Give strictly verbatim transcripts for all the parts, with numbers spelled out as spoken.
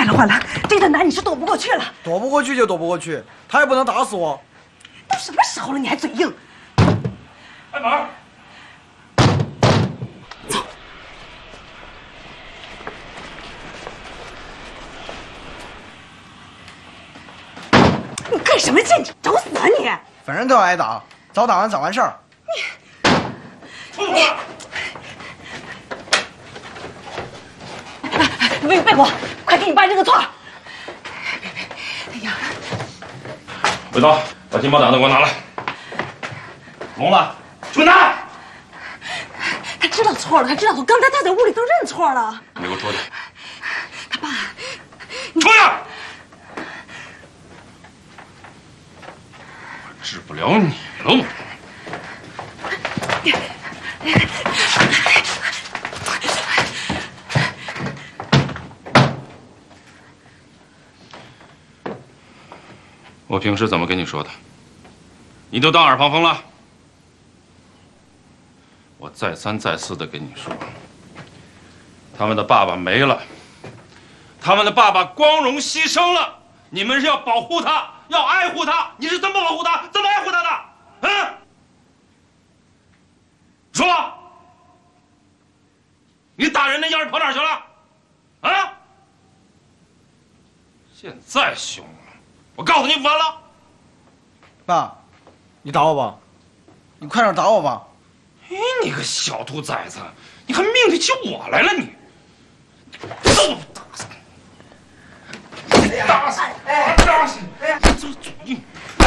坏了坏了，这个难你是躲不过去了。 躲不过去就躲不过去，他也不能打死我。 都什么时候了，你还嘴硬？ 开门。 走。你干什么劲？找死啊你！ 反正都要挨打，早打完早完事儿。 你你。 魏魏国，快给你爸认个错！哎呀， 魏涛，把金宝胆子给我拿来。聋了，去拿！ 他知道错了，他知道错。刚才他在屋里都认错了。 你给我出去！ 他爸， 出去！我治不了你了，我平时怎么跟你说的？你都当耳旁风了。我再三再四的跟你说，他们的爸爸没了，他们的爸爸光荣牺牲了，你们是要保护他，要爱护他。你是怎么保护他？怎么爱护他的？嗯？说，你打人的样儿跑哪儿去了？啊？现在凶了。 我告诉你，完了， 爸，你打我吧，你快点打我吧！ 哎，你个小兔崽子，你还命得起我来了你！揍打死你！打死你！打死你！这嘴硬，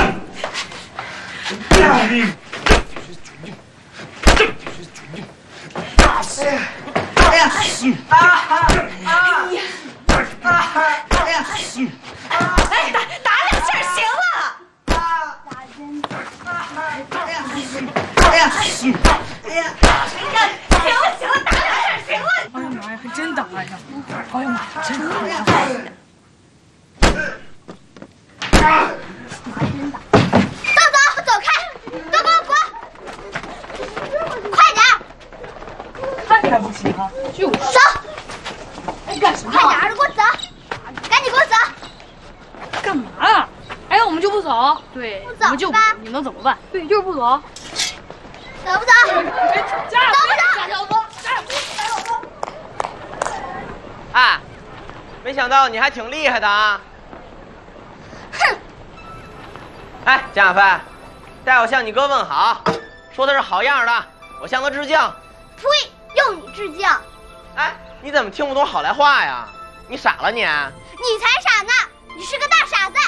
这嘴硬，这嘴硬，打死你！打死你！啊啊啊！ 哎呀！死你！哎，打打两下行了。啊！打针！哎呀！哎呀！死你！哎呀！行了行了，打两下行了。 哎呀妈呀，还真打呀！哎呀妈呀，真打呀！ 打真打！豆豆，走开！豆豆滚！快点！ 看还不行啊？就走！ 哎，干什么？ 快点的，给我走！赶紧给我走！ 干嘛啊？哎，我们就不走？对， 不走我们就不吧你能怎么办？对，就是不走。 走不走？ 加走不走？ 加小峰，加小峰。 哎，没想到你还挺厉害的啊！ 哼！ 哎，江小飞，代我向你哥问好，说他是好样的，我向他致敬。 呸！用你致敬！ 哎，你怎么听不懂好来话呀？你傻了你？ 你才傻呢！你是个大傻子！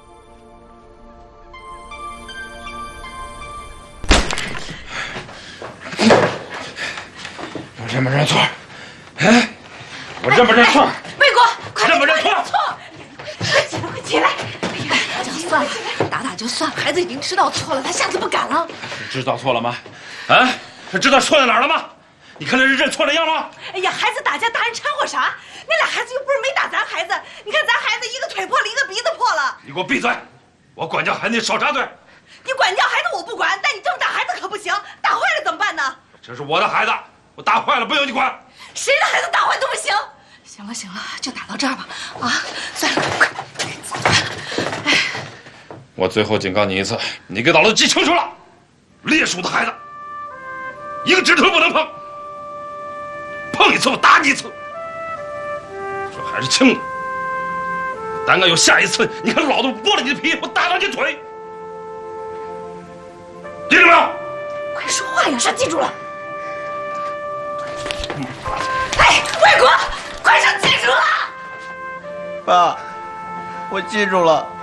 我认不认错？哎，我认不认错？ 魏国，快认不认错？ 快起来，快起来！哎呀，这样算了，打打就算了。孩子已经知道错了，他下次不敢了。 知道错了吗？啊，他知道错在哪儿了吗？你看这是认错的样吗？ 哎呀，孩子打架打人掺和啥？那俩孩子又不是没打咱孩子，你看咱孩子一个腿破了，一个鼻子破了。 你给我闭嘴！我管教孩子，你少插嘴。 你管教孩子我不管，但你这么打孩子可不行，打坏了怎么办呢？ 这是我的孩子，我打坏了不用你管。 谁的孩子打坏都不行。行了行了，就打到这儿吧。啊，算了，快走吧。哎， 我最后警告你一次，你给老子记清楚了，烈属的孩子，一个指头不能碰，碰一次我打你一次。这还是轻的，胆敢有下一次，你看老子剥了你的皮，我打断你腿，记住没有？ 快说话呀！是记住了。哎，魏国，快说记住了。 爸，我记住了。